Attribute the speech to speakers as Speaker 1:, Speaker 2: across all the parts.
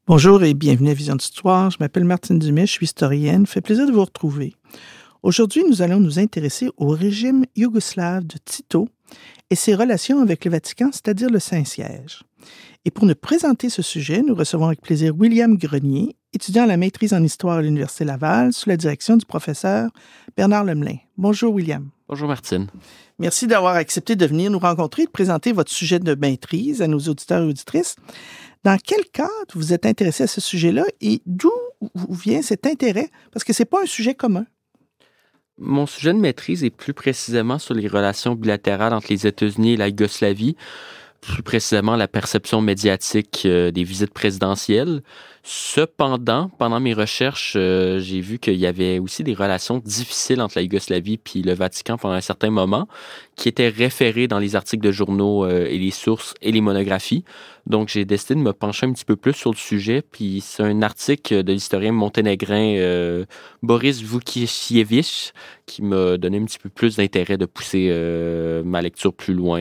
Speaker 1: Bonjour et bienvenue à Vision d'Histoire. Je m'appelle Martine Dumais, je suis historienne. Ça fait plaisir de vous retrouver. Aujourd'hui, nous allons nous intéresser au régime yougoslave de Tito et ses relations avec le Vatican, c'est-à-dire le Saint-Siège. Et pour nous présenter ce sujet, nous recevons avec plaisir William Grenier, étudiant à la maîtrise en histoire à l'Université Laval, sous la direction du professeur Bernard Lemelin. Bonjour William.
Speaker 2: Bonjour Martine.
Speaker 1: Merci d'avoir accepté de venir nous rencontrer et de présenter votre sujet de maîtrise à nos auditeurs et auditrices. Dans quel cadre vous êtes intéressé à ce sujet-là et d'où vient cet intérêt? Parce que ce n'est pas un sujet commun.
Speaker 2: Mon sujet de maîtrise est plus précisément sur les relations bilatérales entre les États-Unis et la Yougoslavie, plus précisément la perception médiatique des visites présidentielles. Cependant, pendant mes recherches, j'ai vu qu'il y avait aussi des relations difficiles entre la Yougoslavie et le Vatican pendant un certain moment, qui étaient référées dans les articles de journaux et les sources et les monographies. Donc, j'ai décidé de me pencher un petit peu plus sur le sujet. Puis, c'est un article de l'historien monténégrin Boris Vukisiewicz qui m'a donné un petit peu plus d'intérêt de pousser ma lecture plus loin.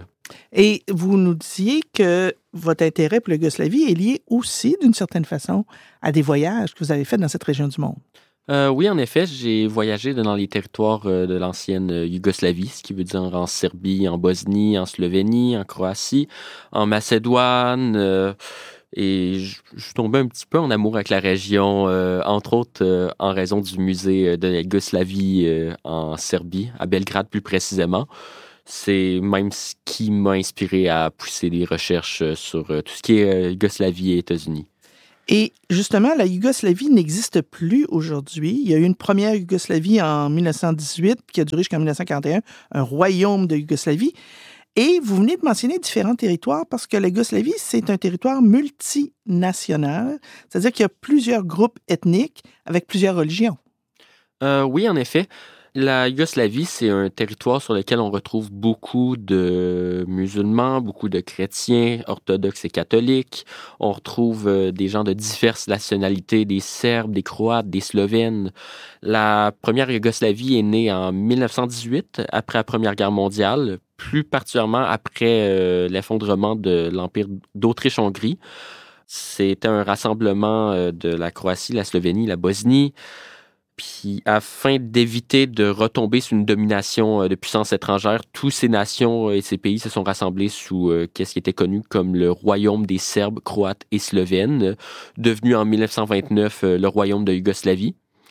Speaker 1: Et vous nous disiez que votre intérêt pour la Yougoslavie est lié aussi, d'une certaine façon, à des voyages que vous avez faits dans cette région du monde.
Speaker 2: Oui, en effet, j'ai voyagé dans les territoires de l'ancienne Yougoslavie, ce qui veut dire en Serbie, en Bosnie, en Slovénie, en Croatie, en Macédoine. Et je suis tombé un petit peu en amour avec la région, entre autres en raison du musée de la Yougoslavie en Serbie, à Belgrade plus précisément. C'est même ce qui m'a inspiré à pousser des recherches sur tout ce qui est Yougoslavie et États-Unis.
Speaker 1: Et justement, la Yougoslavie n'existe plus aujourd'hui. Il y a eu une première Yougoslavie en 1918 qui a duré jusqu'en 1941, un royaume de Yougoslavie. Et vous venez de mentionner différents territoires parce que la Yougoslavie, c'est un territoire multinational, c'est-à-dire qu'il y a plusieurs groupes ethniques avec plusieurs religions.
Speaker 2: Oui, en effet. La Yougoslavie, c'est un territoire sur lequel on retrouve beaucoup de musulmans, beaucoup de chrétiens, orthodoxes et catholiques. On retrouve des gens de diverses nationalités, des Serbes, des Croates, des Slovènes. La première Yougoslavie est née en 1918, après la Première Guerre mondiale, plus particulièrement après l'effondrement de l'Empire d'Autriche-Hongrie. C'était un rassemblement de la Croatie, la Slovénie, la Bosnie. Puis, afin d'éviter de retomber sous une domination de puissance étrangère, toutes ces nations et ces pays se sont rassemblés sous ce qui était connu comme le Royaume des Serbes, Croates et Slovènes, devenu en 1929 le Royaume de Yougoslavie.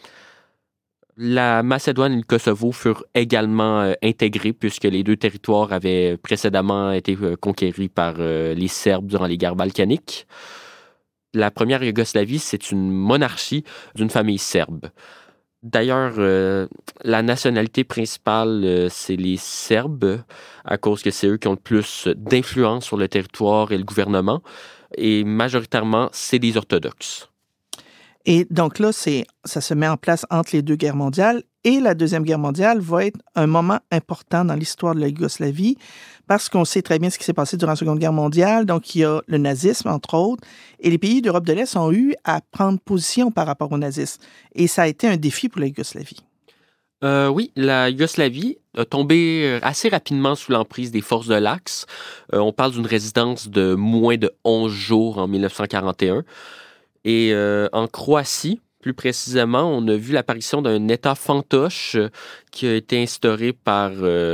Speaker 2: La Macédoine et le Kosovo furent également intégrés puisque les deux territoires avaient précédemment été conquéris par les Serbes durant les guerres balkaniques. La première Yougoslavie, c'est une monarchie d'une famille serbe. D'ailleurs, la nationalité principale, c'est les Serbes, à cause que c'est eux qui ont le plus d'influence sur le territoire et le gouvernement. Et majoritairement, c'est des orthodoxes.
Speaker 1: Et donc là, ça se met en place entre les deux guerres mondiales. Et la Deuxième Guerre mondiale va être un moment important dans l'histoire de la Yougoslavie parce qu'on sait très bien ce qui s'est passé durant la Seconde Guerre mondiale. Donc, il y a le nazisme, entre autres, et les pays d'Europe de l'Est ont eu à prendre position par rapport au nazisme. Et ça a été un défi pour la Yougoslavie.
Speaker 2: Oui, la Yougoslavie a tombé assez rapidement sous l'emprise des forces de l'Axe. On parle d'une résidence de moins de 11 jours en 1941. Et en Croatie, plus précisément, on a vu l'apparition d'un État fantoche qui a été instauré par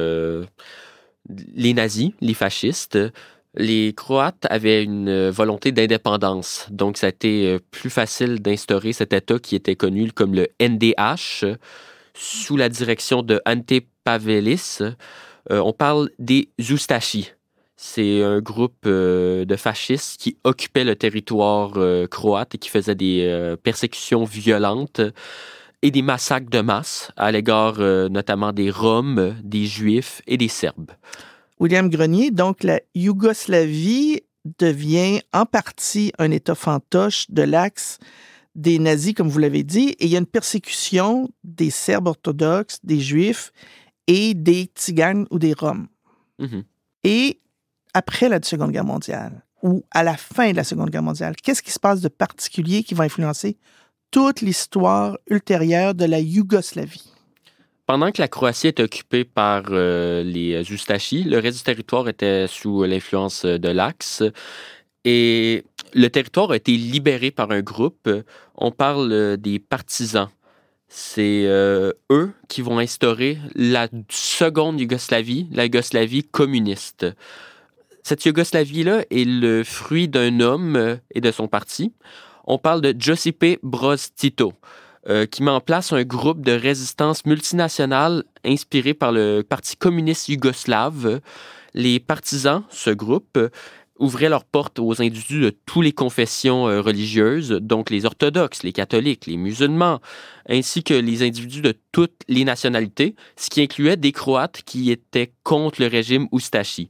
Speaker 2: les nazis, les fascistes. Les Croates avaient une volonté d'indépendance, donc ça a été plus facile d'instaurer cet État qui était connu comme le NDH, sous la direction de Ante Pavelić. On parle des Ustashi. C'est un groupe de fascistes qui occupait le territoire croate et qui faisait des persécutions violentes et des massacres de masse à l'égard notamment des Roms, des Juifs et des Serbes.
Speaker 1: William Grenier, donc la Yougoslavie devient en partie un État fantoche de l'axe des nazis, comme vous l'avez dit, et il y a une persécution des Serbes orthodoxes, des Juifs et des Tziganes ou des Roms.
Speaker 2: Mm-hmm.
Speaker 1: Et après la Seconde Guerre mondiale, ou à la fin de la Seconde Guerre mondiale, qu'est-ce qui se passe de particulier qui va influencer toute l'histoire ultérieure de la Yougoslavie?
Speaker 2: Pendant que la Croatie était occupée par les Ustashi, le reste du territoire était sous l'influence de l'Axe. Et Le territoire a été libéré par un groupe. On parle des partisans. C'est eux qui vont instaurer la seconde Yougoslavie, la Yougoslavie communiste. Cette Yougoslavie-là est le fruit d'un homme et de son parti. On parle de Josip Broz Tito, qui met en place un groupe de résistance multinationale inspiré par le Parti communiste yougoslave. Les partisans, ce groupe, ouvraient leurs portes aux individus de toutes les confessions religieuses, donc les orthodoxes, les catholiques, les musulmans, ainsi que les individus de toutes les nationalités, ce qui incluait des Croates qui étaient contre le régime Ustashi.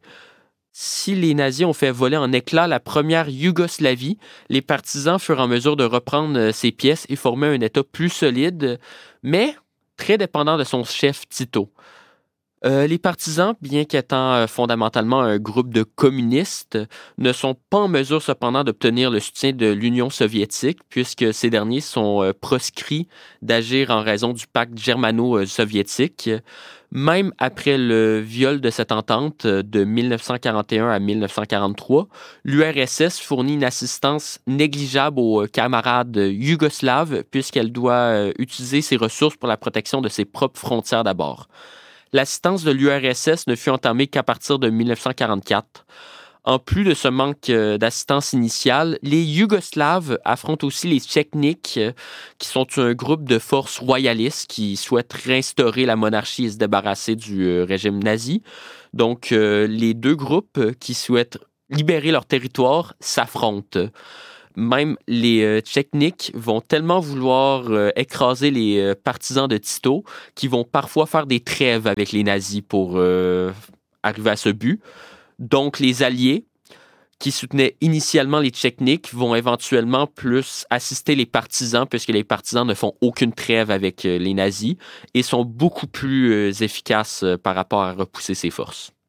Speaker 2: Si les nazis ont fait voler en éclats la première Yougoslavie, les partisans furent en mesure de reprendre ces pièces et former un État plus solide, mais très dépendant de son chef Tito. Les partisans, bien qu'étant fondamentalement un groupe de communistes, ne sont pas en mesure cependant d'obtenir le soutien de l'Union soviétique, puisque ces derniers sont proscrits d'agir en raison du pacte germano-soviétique. Même après le viol de cette entente de 1941 à 1943, l'URSS fournit une assistance négligeable aux camarades yougoslaves, puisqu'elle doit utiliser ses ressources pour la protection de ses propres frontières d'abord. L'assistance de l'URSS ne fut entamée qu'à partir de 1944. En plus de ce manque d'assistance initiale, les Yougoslaves affrontent aussi les Tchétniks, qui sont un groupe de forces royalistes qui souhaitent réinstaurer la monarchie et se débarrasser du régime nazi. Donc, les deux groupes qui souhaitent libérer leur territoire s'affrontent. Même les Tchétniks vont tellement vouloir écraser les partisans de Tito qu'ils vont parfois faire des trêves avec les nazis pour arriver à ce but. Donc, les Alliés, qui soutenaient initialement les Tchétniks, vont éventuellement plus assister les partisans, puisque les partisans ne font aucune trêve avec les nazis et sont beaucoup plus efficaces par rapport à repousser ces forces.